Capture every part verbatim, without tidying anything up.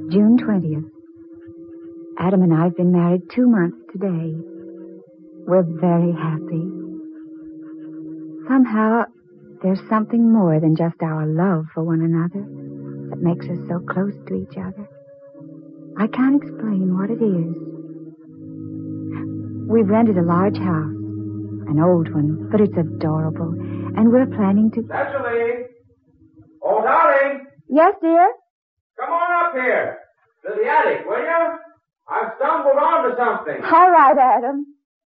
June twentieth. Adam and I have been married two months today. We're very happy. Somehow, there's something more than just our love for one another that makes us so close to each other. I can't explain what it is. We've rented a large house, an old one, but it's adorable, and we're planning to... Cecily! Oh, darling! Yes, dear? Come on up here to the attic, will you? I've stumbled onto something. All right, Adam.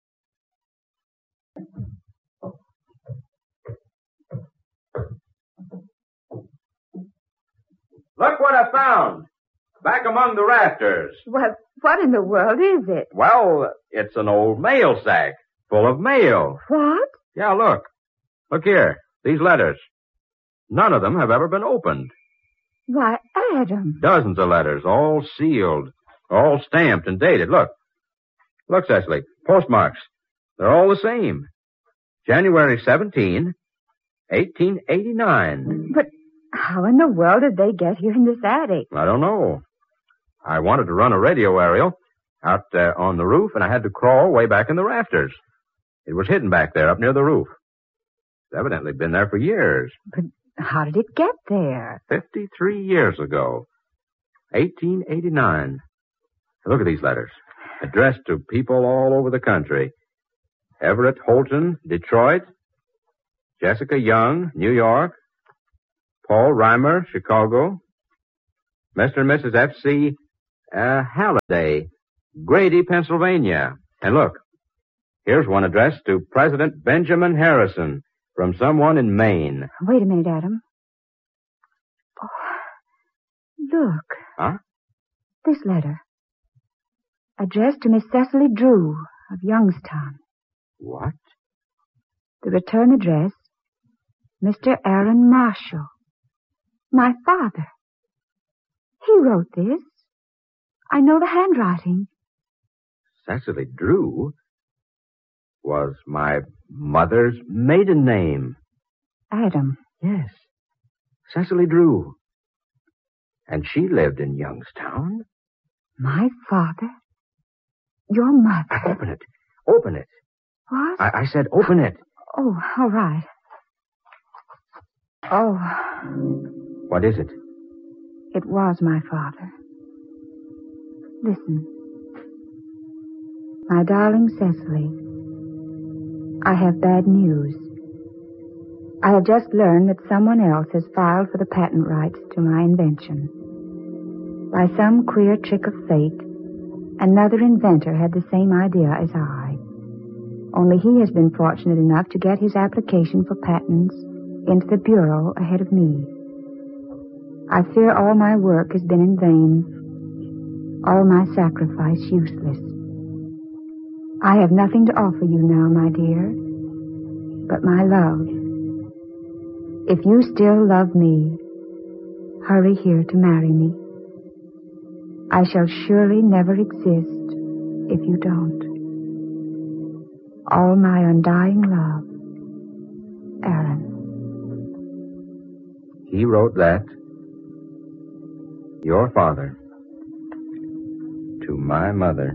Look what I found. Back among the rafters. What, what in the world is it? Well, it's an old mail sack full of mail. What? Yeah, look. Look here. These letters. None of them have ever been opened. Why, Adam. Dozens of letters, all sealed, all stamped and dated. Look. Look, Cecily. Postmarks. They're all the same. January seventeenth, eighteen eighty-nine. But how in the world did they get here in this attic? I don't know. I wanted to run a radio aerial out uh, on the roof, and I had to crawl way back in the rafters. It was hidden back there up near the roof. It's evidently been there for years. But how did it get there? Fifty-three years ago. eighteen eighty-nine. Look at these letters. Addressed to people all over the country. Everett Holton, Detroit. Jessica Young, New York. Paul Reimer, Chicago. Mister and Missus F C Uh, Halliday, Grady, Pennsylvania. And look, here's one addressed to President Benjamin Harrison from someone in Maine. Wait a minute, Adam. Oh, look. Huh? This letter. Addressed to Miss Cecily Drew of Youngstown. What? The return address, Mister Aaron Marshall. My father. He wrote this. I know the handwriting. Cecily Drew was my mother's maiden name. Adam. Yes. Cecily Drew. And she lived in Youngstown. My father? Your mother? Open it. Open it. What? I, I said open it. Oh, all right. Oh. What is it? It was my father. Listen. My darling Cecily, I have bad news. I have just learned that someone else has filed for the patent rights to my invention. By some queer trick of fate, another inventor had the same idea as I. Only he has been fortunate enough to get his application for patents into the Bureau ahead of me. I fear all my work has been in vain, all my sacrifice useless. I have nothing to offer you now, my dear, but my love. If you still love me, hurry here to marry me. I shall surely never exist if you don't. All my undying love, Aaron. He wrote that, your father, to my mother.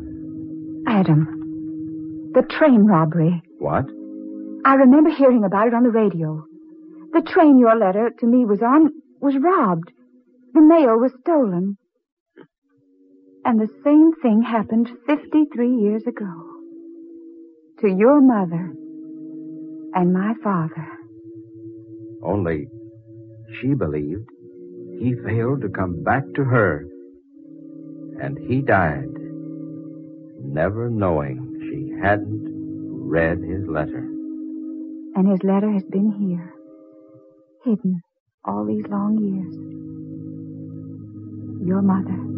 Adam, the train robbery. What? I remember hearing about it on the radio. The train your letter to me was on was robbed. The mail was stolen. And the same thing happened fifty-three years ago. To your mother and my father. Only she believed he failed to come back to her. And he died, never knowing she hadn't read his letter. And his letter has been here, hidden all these long years. Your mother.